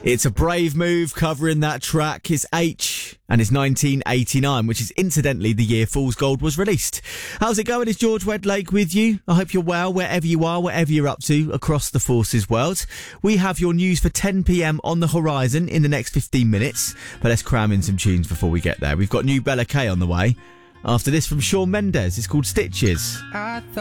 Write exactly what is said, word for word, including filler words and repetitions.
It's a brave move covering that track. It's H and it's nineteen eighty-nine, which is incidentally the year Fool's Gold was released. How's it going? It's George Wedlake with you. I hope you're well wherever you are, whatever you're up to across the forces world. We have your news for ten p.m. on the horizon in the next fifteen minutes, but let's cram in some tunes before we get there. We've got new Bella K on the way. After this from Shawn Mendes, it's called Stitches. I